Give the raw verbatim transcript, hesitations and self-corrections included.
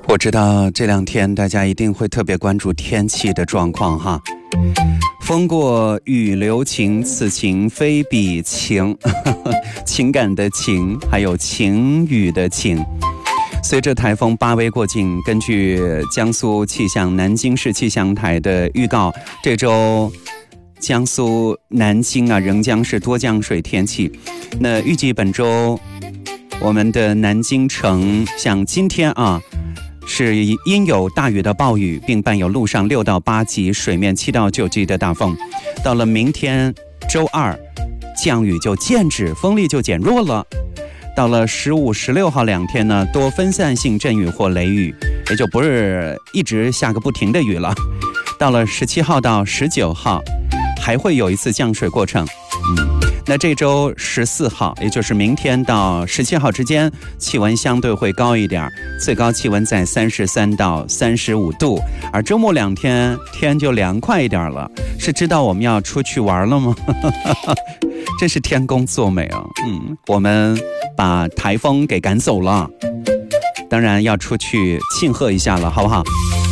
我知道这两天大家一定会特别关注天气的状况哈。风过雨留情，此情非彼情，情感的情，还有晴雨的晴。随着台风巴威过境，根据江苏气象南京市气象台的预告，这周江苏南京啊仍将是多降水天气。那预计本周我们的南京城像今天啊是阴有大雨的暴雨，并伴有陆上六到八级、水面七到九级的大风。到了明天周二，降雨就渐止，风力就减弱了。到了十五、十六号两天呢，多分散性阵雨或雷雨，也就不是一直下个不停的雨了。到了十七号到十九号，还会有一次降水过程。嗯。那这周十四号，也就是明天到十七号之间，气温相对会高一点，最高气温在三十三到三十五度，而周末两天天就凉快一点了。是知道我们要出去玩了吗？真是天公作美啊！嗯，我们把台风给赶走了，当然要出去庆贺一下了，好不好？